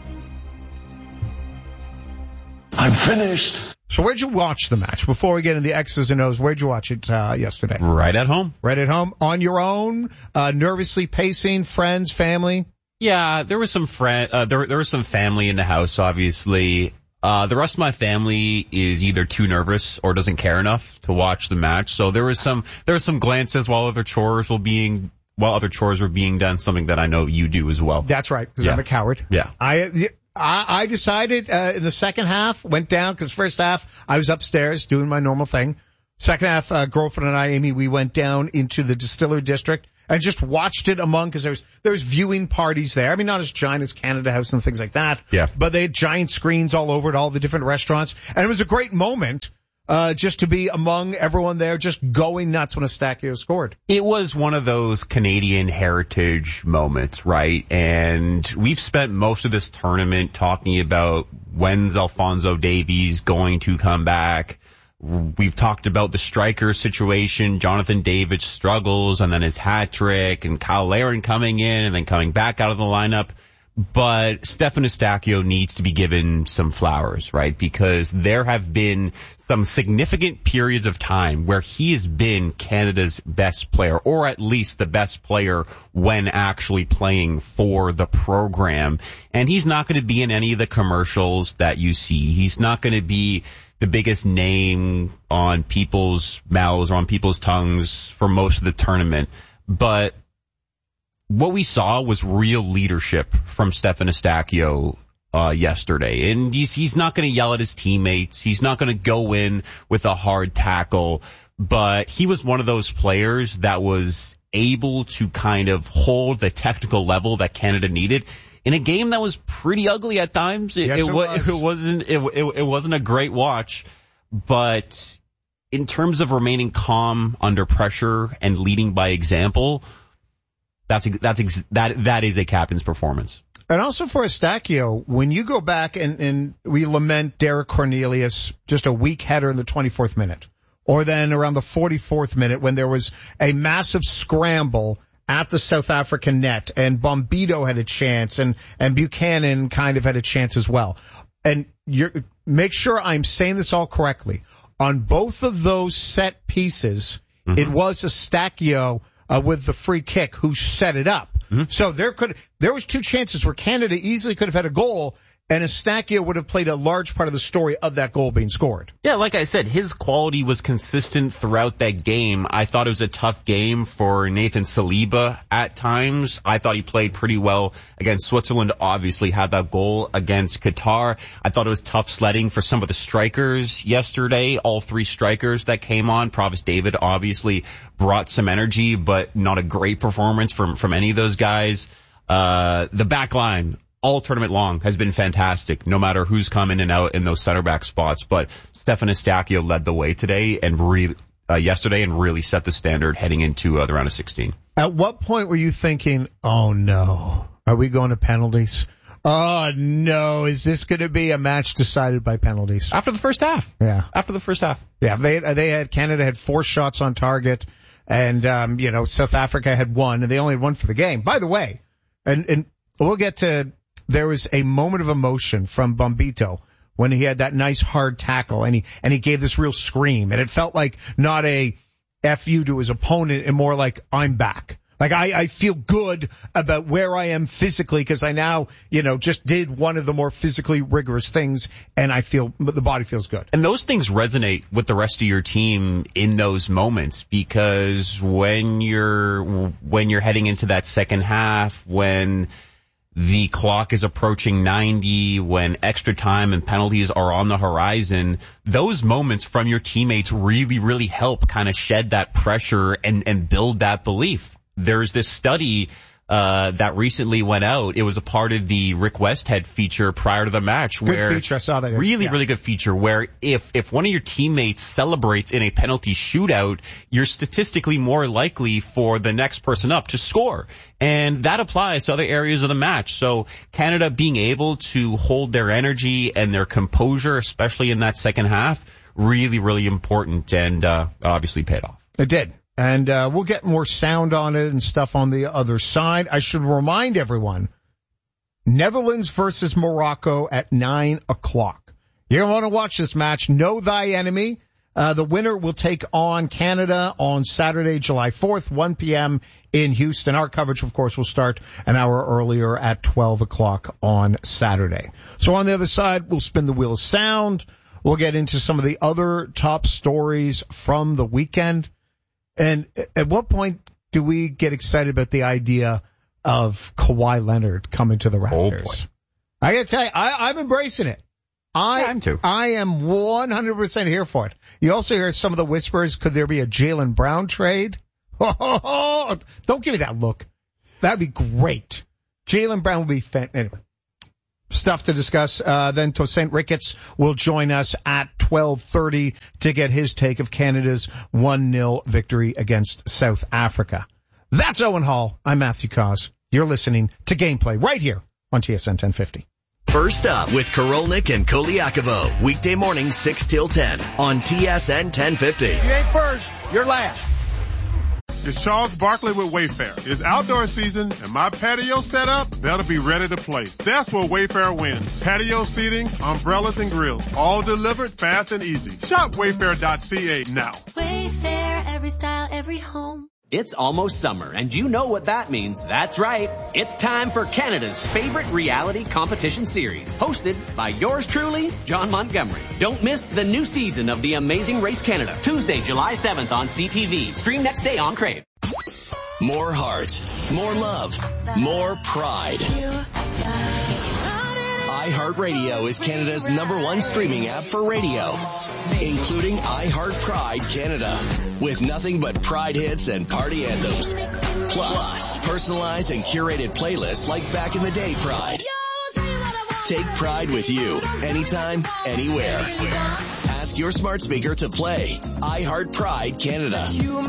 I'm finished. So where'd you watch the match? Before we get into the X's and O's, where'd you watch it uh, yesterday? Right at home. Right at home? On your own? Uh, nervously pacing? Friends? Family? Yeah, there was some friend, uh, there, there was some family in the house, obviously. Uh, the rest of my family is either too nervous or doesn't care enough to watch the match. So there was some, there was some glances while other chores were being, while other chores were being done, something that I know you do as well. That's right, because yeah. I'm a coward. Yeah. I, I, I decided uh, in the second half, went down, because first half I was upstairs doing my normal thing. Second half, uh, girlfriend and I, Amy, we went down into the Distillery District and just watched it among, because there was, there was viewing parties there. I mean, not as giant as Canada House and things like that. Yeah. But they had giant screens all over at all the different restaurants. And it was a great moment. Uh, just to be among everyone there, just going nuts when Eustáquio scored. It was one of those Canadian heritage moments, right? And we've spent most of this tournament talking about when's Alphonso Davies going to come back. We've talked about the striker situation, Jonathan David struggles, and then his hat trick, and Kyle Larin coming in and then coming back out of the lineup. But Stefan Eustáquio needs to be given some flowers, right? Because there have been some significant periods of time where he has been Canada's best player, or at least the best player when actually playing for the program. And he's not going to be in any of the commercials that you see. He's not going to be the biggest name on people's mouths or on people's tongues for most of the tournament. But what we saw was real leadership from Stefan Eustáquio uh, yesterday. And he's, he's not going to yell at his teammates. He's not going to go in with a hard tackle. But he was one of those players that was able to kind of hold the technical level that Canada needed in a game that was pretty ugly at times. It, yes, it, it, was. was. it wasn't. It, it, it wasn't a great watch. But in terms of remaining calm under pressure and leading by example, That's that's that that is a captain's performance. And also for Eustáquio, when you go back and, and we lament Derek Cornelius, just a weak header in the twenty-fourth minute, or then around the forty-fourth minute when there was a massive scramble at the South African net, and Bombito had a chance, and and Buchanan kind of had a chance as well. And you're, make sure I'm saying this all correctly. On both of those set pieces, mm-hmm. it was Eustáquio Uh, with the free kick, who set it up. Mm-hmm. So there could, there was two chances where Canada easily could have had a goal, and Eustáquio would have played a large part of the story of that goal being scored. Yeah, like I said, his quality was consistent throughout that game. I thought it was a tough game for Nathan Saliba at times. I thought he played pretty well against Switzerland, obviously had that goal against Qatar. I thought it was tough sledding for some of the strikers yesterday, all three strikers that came on. Provis David obviously brought some energy, but not a great performance from, from any of those guys. Uh, the back line, all tournament long, has been fantastic, no matter who's come in and out in those center back spots. But Stefan Eustáquio led the way today and really, uh, yesterday and really set the standard heading into uh, the round of sixteen. At what point were you thinking, oh no, are we going to penalties? Oh no, is this going to be a match decided by penalties? After the first half. Yeah. After the first half. Yeah, they, they had, Canada had four shots on target, and, um, you know, South Africa had one, and they only had one for the game. By the way, and, and we'll get to, there was a moment of emotion from Bombito when he had that nice hard tackle, and he, and he gave this real scream, and it felt like not a F you to his opponent, and more like, I'm back. Like, I, I feel good about where I am physically, because I now, you know, just did one of the more physically rigorous things, and I feel, the body feels good. And those things resonate with the rest of your team in those moments, because when you're, when you're heading into that second half, when the clock is approaching ninety, when extra time and penalties are on the horizon, those moments from your teammates really, really help kind of shed that pressure and, and build that belief. There's this study uh that recently went out. It was a part of the Rick Westhead feature prior to the match. Where good feature, I saw that. Really, yeah. really good feature where if, if one of your teammates celebrates in a penalty shootout, you're statistically more likely for the next person up to score. And that applies to other areas of the match. So Canada being able to hold their energy and their composure, especially in that second half, really, really important, and uh obviously paid off. It did. And uh we'll get more sound on it and stuff on the other side. I should remind everyone, Netherlands versus Morocco at nine o'clock. You're going to want to watch this match. Know thy enemy. Uh the winner will take on Canada on Saturday, July fourth, one p.m. in Houston. Our coverage, of course, will start an hour earlier at twelve o'clock on Saturday. So on the other side, we'll spin the wheel of sound. We'll get into some of the other top stories from the weekend. And at what point do we get excited about the idea of Kawhi Leonard coming to the Raptors? Oh boy. I gotta tell you, I, I'm embracing it. I, yeah, I'm too. I am one hundred percent here for it. You also hear some of the whispers, could there be a Jaylen Brown trade? Oh, don't give me that look. That'd be great. Jaylen Brown would be fan. Anyway, stuff to discuss. Uh, then Tosaint Ricketts will join us at twelve thirty to get his take of Canada's one nil victory against South Africa. That's Owen Hall. I'm Matthew Cause. You're listening to Gameplay right here on T S N ten fifty. First up with Korolnik and Koliakovo. Weekday morning six till ten on T S N ten fifty. You ain't first, you're last. It's Charles Barkley with Wayfair. It's outdoor season and my patio set up better be ready to play. That's where Wayfair wins. Patio seating, umbrellas and grills, all delivered fast and easy. Shop wayfair dot c a now. Wayfair, every style, every home. It's almost summer, and you know what that means. That's right. It's time for Canada's favorite reality competition series, hosted by yours truly, John Montgomery. Don't miss the new season of The Amazing Race Canada, Tuesday, July seventh on C T V. Stream next day on Crave. More heart, more love, more pride. iHeartRadio is Canada's number one streaming app for radio, including iHeart Pride Canada, with nothing but Pride hits and party anthems. Plus, personalized and curated playlists like Back in the Day Pride. Take Pride with you, anytime, anywhere. Ask your smart speaker to play iHeart Pride Canada.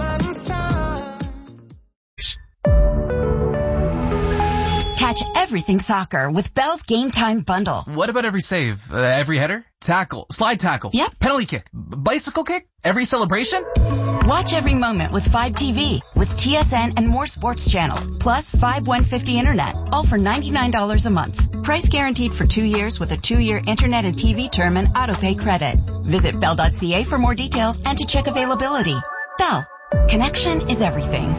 Catch everything soccer with Bell's Game Time Bundle. What about every save? Uh, every header? Tackle? Slide tackle? Yep. Penalty kick? B- bicycle kick? Every celebration? Watch every moment with Fibe T V, with T S N and more sports channels, plus Fibe one fifty Internet, all for ninety-nine dollars a month. Price guaranteed for two years with a two-year Internet and T V term and autopay credit. Visit bell dot c a for more details and to check availability. Bell. Connection is everything.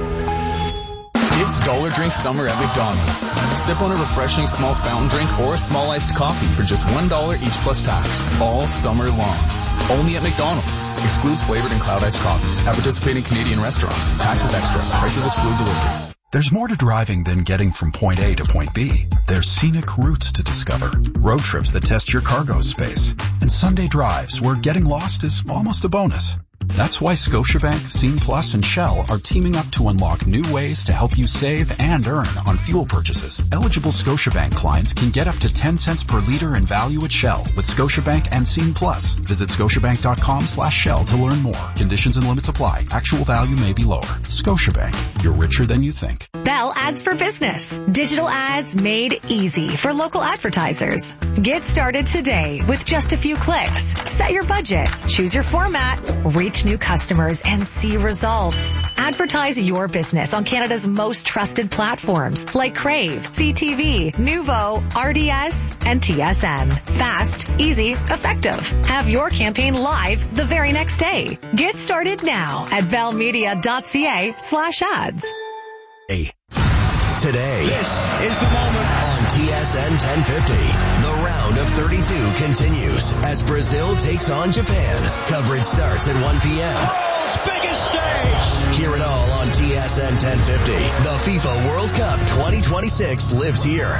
It's Dollar Drink Summer at McDonald's. Sip on a refreshing small fountain drink or a small iced coffee for just one dollar each plus tax, all summer long. Only at McDonald's. Excludes flavored and cloud iced coffees at participating Canadian restaurants. Taxes extra. Prices exclude delivery. There's more to driving than getting from point A to point B. There's scenic routes to discover, road trips that test your cargo space, and Sunday drives where getting lost is almost a bonus. That's why Scotiabank, Scene Plus, and Shell are teaming up to unlock new ways to help you save and earn on fuel purchases. Eligible Scotiabank clients can get up to ten cents per liter in value at Shell with Scotiabank and Scene Plus. Visit scotiabank.com slash Shell to learn more. Conditions and limits apply. Actual value may be lower. Scotiabank. You're richer than you think. Bell Ads for Business. Digital ads made easy for local advertisers. Get started today with just a few clicks. Set your budget, choose your format, reach new customers, and see results. Advertise your business on Canada's most trusted platforms like Crave, C T V, Nuvo, R D S, and T S N. Fast, easy, effective. Have your campaign live the very next day. Get started now at bellmedia.ca slash ads. Hey. Today, this is the moment on T S N ten fifty. The round of thirty-two continues as Brazil takes on Japan. Coverage starts at one p.m. World's biggest stage. Hear it all on T S N ten fifty. The FIFA World Cup twenty twenty-six lives here.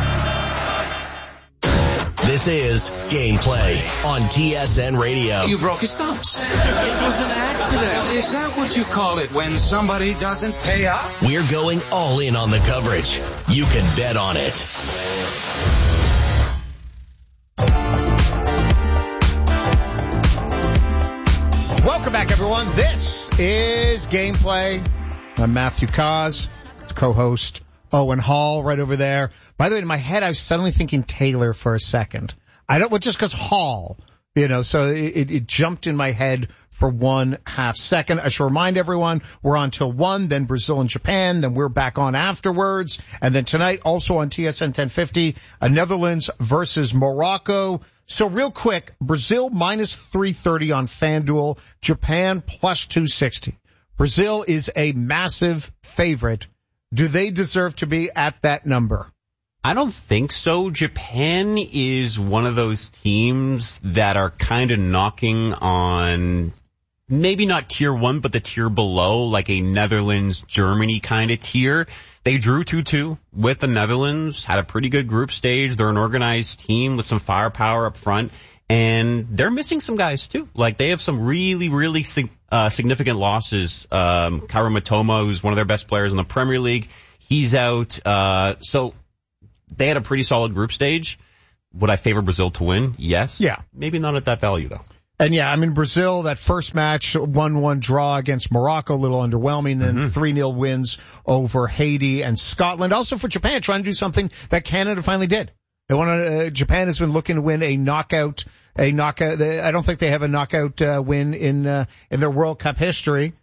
This is Gameplay on T S N Radio. You broke his thumbs. It was an accident. Is that what you call it when somebody doesn't pay up? We're going all in on the coverage. You can bet on it. Welcome back, everyone. This is Gameplay. I'm Matthew Cause, co-host Owen Hall right over there. By the way, in my head, I was suddenly thinking Taylor for a second. I don't, well, just because Hall, you know, so it, it jumped in my head for one half second. I should remind everyone, we're on till one, then Brazil and Japan, then we're back on afterwards. And then tonight, also on T S N ten fifty, a Netherlands versus Morocco. So real quick, Brazil minus three thirty on FanDuel, Japan plus two sixty. Brazil is a massive favorite. Do they deserve to be at that number? I don't think so. Japan is one of those teams that are kind of knocking on maybe not tier one, but the tier below, like a Netherlands, Germany kind of tier. They drew two two with the Netherlands, had a pretty good group stage. They're an organized team with some firepower up front, and they're missing some guys too. Like, they have some really, really uh, significant losses. Um, Kaoru Mitoma, who's one of their best players in the Premier League, he's out. Uh, so they had a pretty solid group stage. Would I favor Brazil to win? Yes. Yeah. Maybe not at that value, though. And yeah, I mean, Brazil, that first match, one one draw against Morocco, a little underwhelming, and mm-hmm. three nil wins over Haiti and Scotland. Also for Japan, trying to do something that Canada finally did. They want to, uh, Japan has been looking to win a knockout, a knockout, they, I don't think they have a knockout, uh, win in, uh, in their World Cup history.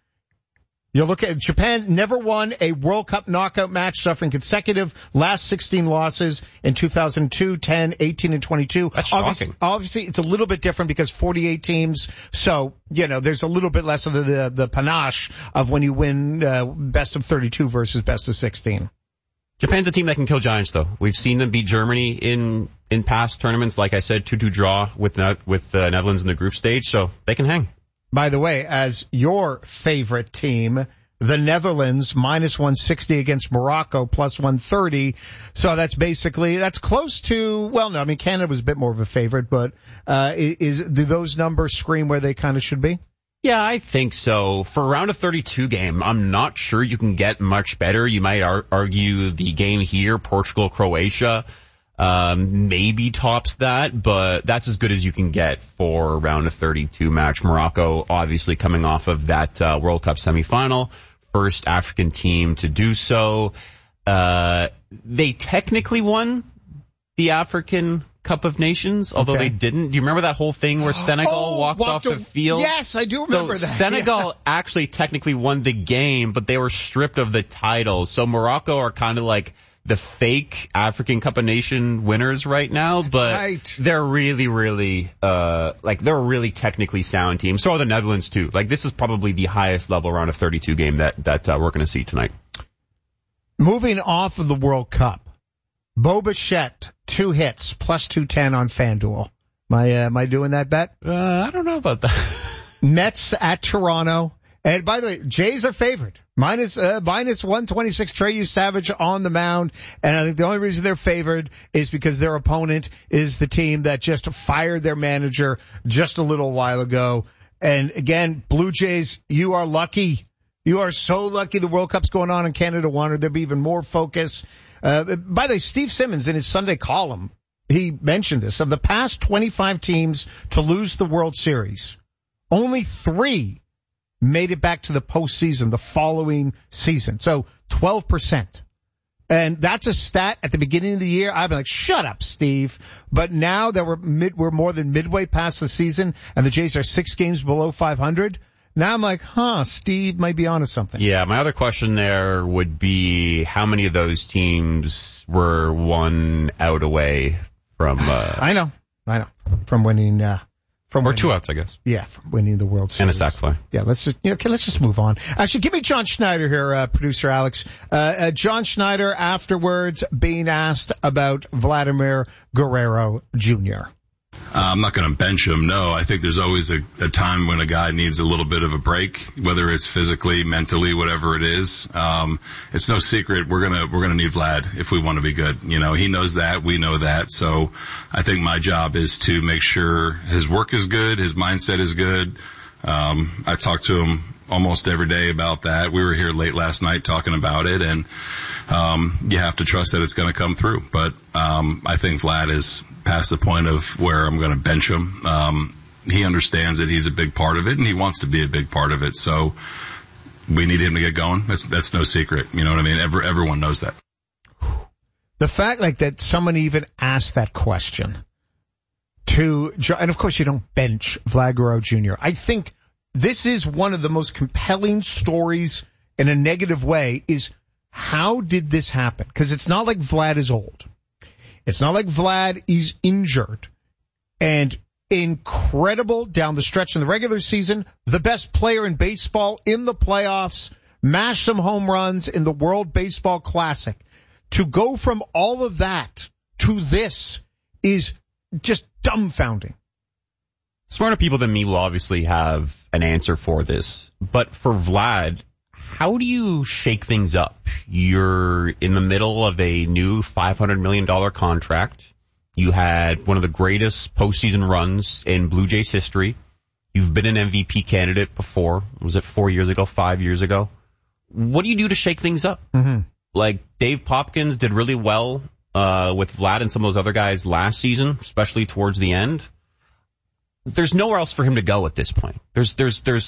You look at Japan never won a World Cup knockout match, suffering consecutive last sixteen losses in two thousand two, ten, eighteen, and twenty-two. That's obviously, shocking. Obviously, it's a little bit different because forty-eight teams, so, you know, there's a little bit less of the, the, the panache of when you win, uh, best of thirty-two versus best of sixteen. Japan's a team that can kill giants, though. We've seen them beat Germany in, in past tournaments. Like I said, two two draw with, with the Netherlands in the group stage, so they can hang. By the way, as your favorite team, the Netherlands, minus one sixty against Morocco, plus one thirty. So that's basically, that's close to, well, no, I mean, Canada was a bit more of a favorite, but, uh, is, do those numbers scream where they kind of should be? Yeah, I think so. For a round of thirty-two game, I'm not sure you can get much better. You might ar- argue the game here, Portugal-Croatia, Um, maybe tops that, but that's as good as you can get for a round of thirty-two match. Morocco, obviously coming off of that uh, World Cup semifinal, first African team to do so. Uh, they technically won the African Cup of Nations, although okay. they didn't. Do you remember that whole thing where Senegal oh, walked, walked off a, the field? Yes, I do remember so that. Senegal yeah. actually technically won the game, but they were stripped of the title. So Morocco are kind of like the fake African Cup of Nation winners right now, but right. they're really, really, uh, like they're a really technically sound team. So are the Netherlands too. Like, this is probably the highest level round of thirty-two game that, that, uh, we're going to see tonight. Moving off of the World Cup, Bo Bichette, two hits, plus two ten on FanDuel. Am I, uh, am I doing that bet? Uh, I don't know about that. Mets at Toronto. And by the way, Jays are favored. Minus, uh, minus one twenty-six, Trey Savage on the mound. And I think the only reason they're favored is because their opponent is the team that just fired their manager just a little while ago. And again, Blue Jays, you are lucky. You are so lucky the World Cup's going on in Canada. Wanted there be even more focus. Uh, by the way, Steve Simmons in his Sunday column, he mentioned this. Of the past twenty-five teams to lose the World Series, only three made it back to the postseason the following season. So twelve percent. And that's a stat at the beginning of the year. I've been like, shut up, Steve. But now that we're mid, we're more than midway past the season and the Jays are six games below five hundred. Now I'm like, huh, Steve might be onto something. Yeah, my other question there would be how many of those teams were one out away from, uh, I know, I know, from winning, uh, From or winning, two outs, I guess. Yeah, from winning the World Series. And a sac fly. Yeah, let's just, you know, okay, let's just move on. Actually, give me John Schneider here, uh, producer Alex. Uh, uh, John Schneider afterwards being asked about Vladimir Guerrero Junior Uh, I'm not going to bench him. No, I think there's always a, a time when a guy needs a little bit of a break, whether it's physically, mentally, whatever it is. Um, it's no secret we're gonna we're gonna need Vlad if we want to be good. You know, he knows that, we know that. So I think my job is to make sure his work is good, his mindset is good. Um, I talk to him almost every day about that. We were here late last night talking about it, and um, you have to trust that it's going to come through. But um, I think Vlad is past the point of where I'm going to bench him. Um, he understands that he's a big part of it, and he wants to be a big part of it. So we need him to get going. That's that's no secret. You know what I mean? Every, everyone knows that. The fact like that someone even asked that question to, and of course you don't bench Vlad Guerrero Junior I think this is one of the most compelling stories in a negative way is how did this happen? Because it's not like Vlad is old. It's not like Vlad is injured. And incredible down the stretch in the regular season, the best player in baseball in the playoffs, mashed some home runs in the World Baseball Classic. To go from all of that to this is just dumbfounding. Smarter people than me will obviously have an answer for this. But for Vlad, how do you shake things up? You're in the middle of a new five hundred million dollars contract. You had one of the greatest postseason runs in Blue Jays history. You've been an M V P candidate before. Was it four years ago, five years ago? What do you do to shake things up? Mm-hmm. Like, Dave Popkins did really well uh with Vlad and some of those other guys last season, especially towards the end. There's nowhere else for him to go at this point. There's there's there's